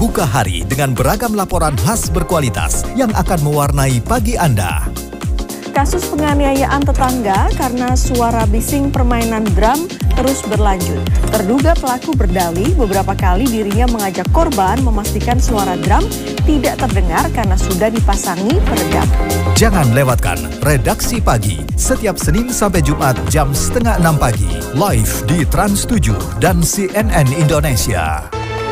Buka hari dengan beragam laporan khas berkualitas yang akan mewarnai pagi Anda. Kasus penganiayaan tetangga karena suara bising permainan drum terus berlanjut. Terduga pelaku berdalih beberapa kali dirinya mengajak korban memastikan suara drum tidak terdengar karena sudah dipasangi peredam. Jangan lewatkan Redaksi Pagi setiap Senin sampai Jumat jam 5:30 pagi. Live di Trans 7 dan CNN Indonesia.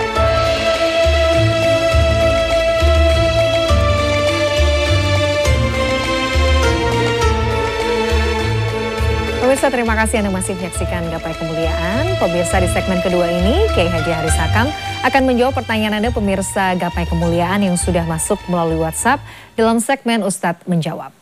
Pemirsa, terima kasih Anda masih menyaksikan Gapai Kemuliaan. Pemirsa, di segmen kedua ini, Kiai Haji Haris Hakam akan menjawab pertanyaan Anda pemirsa Gapai Kemuliaan yang sudah masuk melalui WhatsApp dalam segmen Ustadz Menjawab.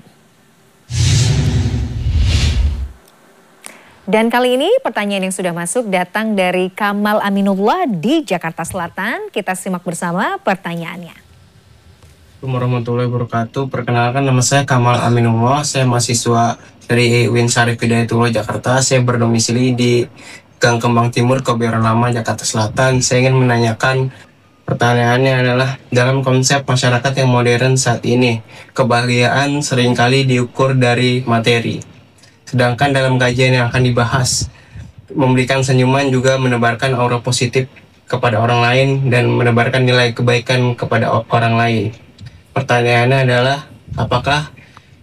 Dan kali ini pertanyaan yang sudah masuk datang dari Kamal Aminullah di Jakarta Selatan. Kita simak bersama pertanyaannya. Assalamualaikum warahmatullahi wabarakatuh. Perkenalkan, nama saya Kamal Aminullah. Saya mahasiswa dari UIN Syarif Hidayatullah Jakarta. Saya berdomisili di Gang Kembang Timur, Kebayoran Lama, Jakarta Selatan. Saya ingin menanyakan, pertanyaannya adalah, dalam konsep masyarakat yang modern saat ini, kebahagiaan seringkali diukur dari materi. Sedangkan dalam kajian yang akan dibahas, memberikan senyuman juga menebarkan aura positif kepada orang lain dan menebarkan nilai kebaikan kepada orang lain. Pertanyaannya adalah, apakah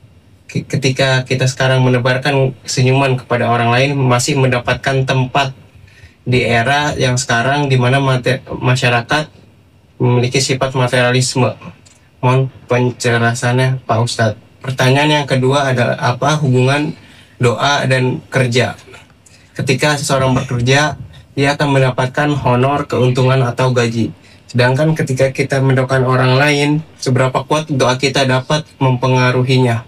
ketika kita sekarang menebarkan senyuman kepada orang lain masih mendapatkan tempat di era yang sekarang di mana masyarakat memiliki sifat materialisme? Mohon penjelasannya Pak Ustadz. Pertanyaan yang kedua adalah, apa hubungan doa dan kerja? Ketika seseorang bekerja, dia akan mendapatkan honor, keuntungan atau gaji. Sedangkan ketika kita mendoakan orang lain, seberapa kuat doa kita dapat mempengaruhinya?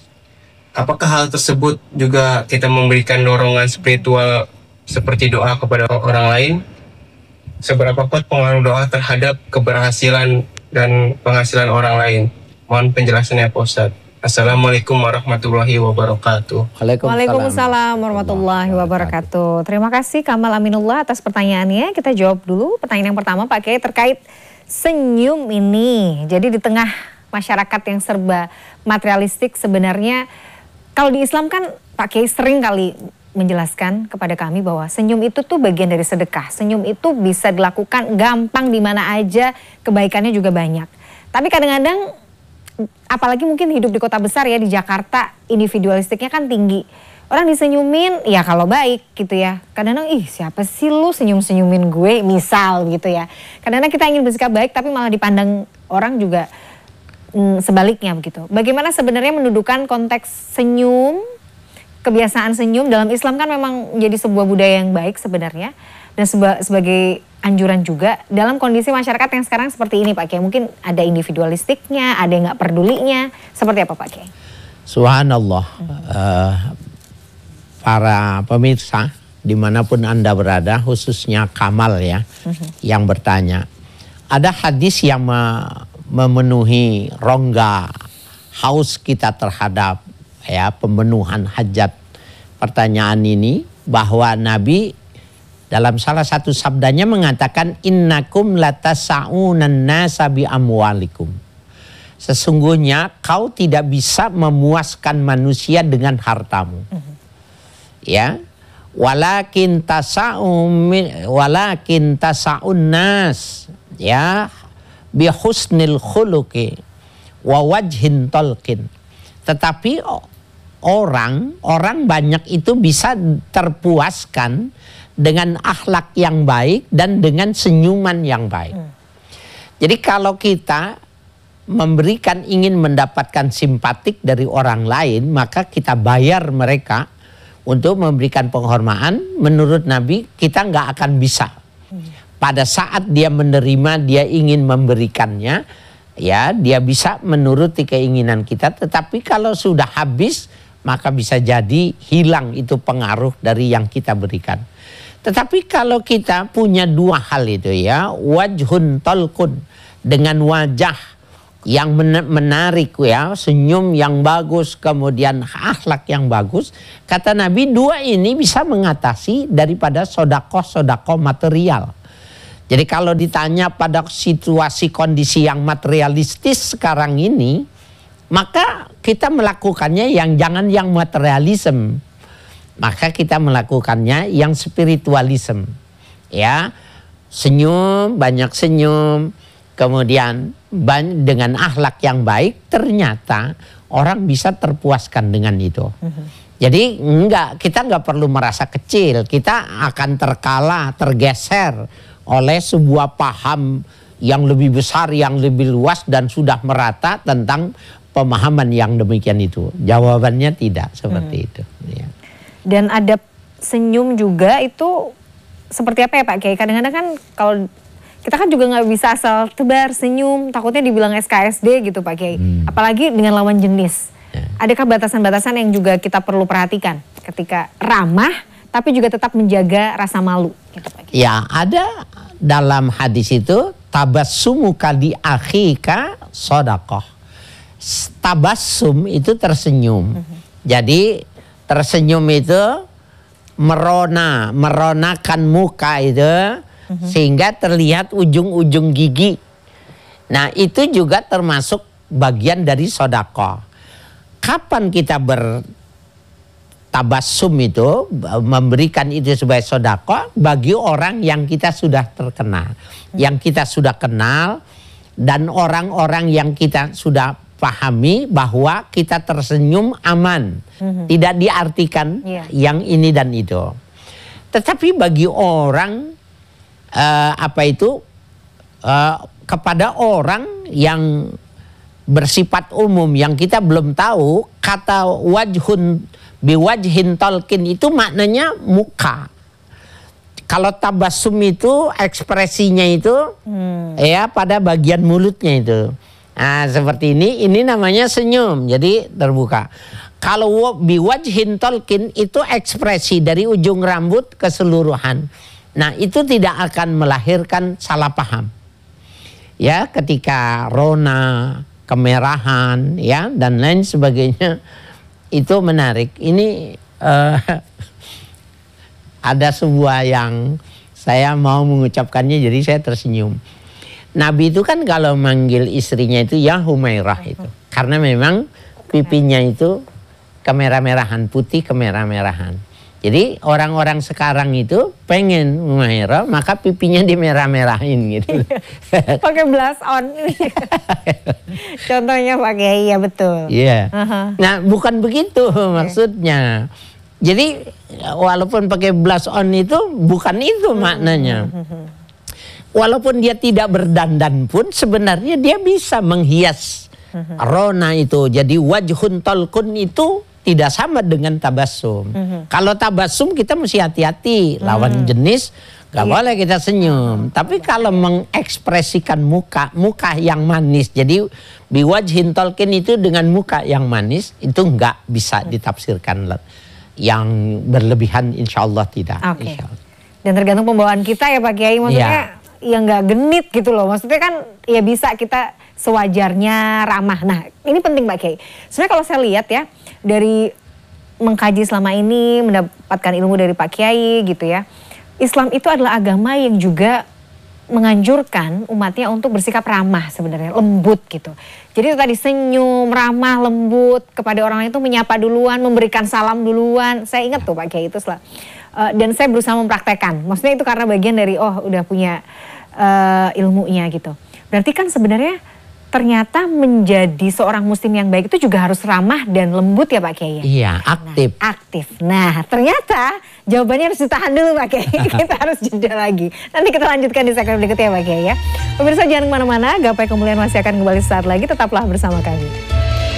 Apakah hal tersebut juga kita memberikan dorongan spiritual seperti doa kepada orang lain? Seberapa kuat pengaruh doa terhadap keberhasilan dan penghasilan orang lain? Mohon penjelasannya Pak Ustadz. Assalamualaikum warahmatullahi wabarakatuh. Waalaikumsalam warahmatullahi wabarakatuh. Terima kasih Kamal Aminullah atas pertanyaannya. Kita jawab dulu pertanyaan yang pertama Pak Kiai terkait senyum ini. Jadi di tengah masyarakat yang serba materialistik, sebenarnya kalau di Islam kan Pak Kiai sering kali menjelaskan kepada kami bahwa senyum itu tuh bagian dari sedekah. Senyum itu bisa dilakukan gampang di mana aja, kebaikannya juga banyak. Tapi kadang-kadang apalagi mungkin hidup di kota besar ya, di Jakarta individualistiknya kan tinggi. Orang disenyumin ya kalau baik gitu ya. Kadang-kadang siapa sih lu senyum-senyumin gue misal gitu ya. Kadang-kadang kita ingin bersikap baik tapi malah dipandang orang juga sebaliknya begitu. Bagaimana sebenarnya mendudukan konteks senyum, kebiasaan senyum dalam Islam kan memang menjadi sebuah budaya yang baik sebenarnya. Dan sebagai anjuran juga dalam kondisi masyarakat yang sekarang seperti ini Pak Kiai. Mungkin ada individualistiknya, ada yang gak pedulinya. Seperti apa Pak Kiai? Subhanallah. Para pemirsa dimanapun Anda berada, khususnya Kamal ya, yang bertanya. Ada hadis yang memenuhi rongga haus kita terhadap ya pembenuhan hajat. Pertanyaan ini bahwa Nabi dalam salah satu sabdanya mengatakan, innakum latasa'unan nasa bi amwalikum. Sesungguhnya kau tidak bisa memuaskan manusia dengan hartamu. Ya. Walakin tasa'un nas ya bi husnil khuluqi wa wajhin talqin. Tetapi orang banyak itu bisa terpuaskan dengan akhlak yang baik dan dengan senyuman yang baik. Jadi kalau kita ingin mendapatkan simpatik dari orang lain, maka kita bayar mereka untuk memberikan penghormatan. Menurut Nabi, kita nggak akan bisa. Pada saat dia menerima, dia ingin memberikannya, ya dia bisa menuruti keinginan kita. Tetapi kalau sudah habis, maka bisa jadi hilang itu pengaruh dari yang kita berikan. Tetapi kalau kita punya dua hal itu ya, wajhun talqun, dengan wajah yang menarik ya, senyum yang bagus, kemudian akhlak yang bagus, kata Nabi dua ini bisa mengatasi daripada sodakoh material. Jadi kalau ditanya pada situasi kondisi yang materialistis sekarang ini, maka kita melakukannya jangan yang materialisme. Maka kita melakukannya yang spiritualisme. Ya, senyum, banyak senyum, kemudian dengan akhlak yang baik, ternyata orang bisa terpuaskan dengan itu. Jadi kita nggak perlu merasa kecil, kita akan tergeser oleh sebuah paham yang lebih besar, yang lebih luas dan sudah merata tentang pemahaman yang demikian itu. Jawabannya tidak seperti itu. Ya. Dan ada senyum juga itu seperti apa ya Pak Kiai? Kadang-kadang kan kalau kita kan juga nggak bisa asal tebar senyum, takutnya dibilang SKSD gitu Pak Kiai. Apalagi dengan lawan jenis. Adakah batasan-batasan yang juga kita perlu perhatikan ketika ramah tapi juga tetap menjaga rasa malu gitu Pak Kiai? Ya, ada dalam hadis itu tabassumuka li akhika shadaqah. Tabassum itu tersenyum. Jadi tersenyum itu meronakan muka itu sehingga terlihat ujung-ujung gigi. Nah, itu juga termasuk bagian dari sedekah. Kapan kita bertabassum itu, memberikan itu sebagai sedekah bagi orang yang kita sudah terkenal, yang kita sudah kenal, dan orang-orang yang kita sudah pahami bahwa kita tersenyum aman, tidak diartikan yang ini dan itu. Tetapi bagi orang kepada orang yang bersifat umum yang kita belum tahu, kata wajhun biwajhin talqin itu maknanya muka. Kalau tabassum itu ekspresinya itu ya pada bagian mulutnya itu. Nah, seperti ini namanya senyum, jadi terbuka. Kalau biwajhin talqin itu ekspresi dari ujung rambut keseluruhan. Nah, itu tidak akan melahirkan salah paham. Ya, ketika rona, kemerahan, ya, dan lain sebagainya, itu menarik. Ini ada sebuah yang saya mau mengucapkannya, jadi saya tersenyum. Nabi itu kan kalau manggil istrinya itu ya Humairah itu. Karena memang pipinya itu kemerah-merahan, putih kemerah-merahan. Jadi orang-orang sekarang itu pengen Humairah, maka pipinya dimerah-merahin gitu. Pakai blush on. Contohnya pakai, iya betul. Iya. Nah, bukan begitu maksudnya. Jadi walaupun pakai blush on itu bukan itu maknanya. Walaupun dia tidak berdandan pun sebenarnya dia bisa menghias rona itu. Jadi wajhun talqun itu tidak sama dengan tabassum. Kalau tabassum kita mesti hati-hati, lawan jenis gak boleh kita senyum. Tapi kalau mengekspresikan muka yang manis, jadi biwajhin talqin itu dengan muka yang manis, itu nggak bisa ditafsirkan yang berlebihan, insya Allah tidak. Insya Allah. Dan tergantung pembawaan kita ya Pak Kiai, maksudnya ya nggak genit gitu loh. Maksudnya kan ya bisa kita sewajarnya ramah. Nah, ini penting Pak Kiai. Sebenarnya kalau saya lihat ya, dari mengkaji selama ini, mendapatkan ilmu dari Pak Kiai gitu ya, Islam itu adalah agama yang juga menganjurkan umatnya untuk bersikap ramah sebenarnya, lembut gitu. Jadi itu tadi senyum, ramah, lembut, kepada orang itu menyapa duluan, memberikan salam duluan. Saya ingat tuh Pak Kiai itu dan saya berusaha mempraktekkan. Maksudnya itu karena bagian dari udah punya ilmunya gitu. Berarti kan sebenarnya ternyata menjadi seorang muslim yang baik itu juga harus ramah dan lembut ya Pak Kiai. Iya, aktif. Nah, aktif. Nah, ternyata jawabannya harus ditahan dulu Pak Kiai. Kita harus jeda lagi. Nanti kita lanjutkan di segmen berikutnya Pak Kiai ya. Pemirsa jangan kemana-mana, Gapai Kemuliaan masih akan kembali saat lagi. Tetaplah bersama kami.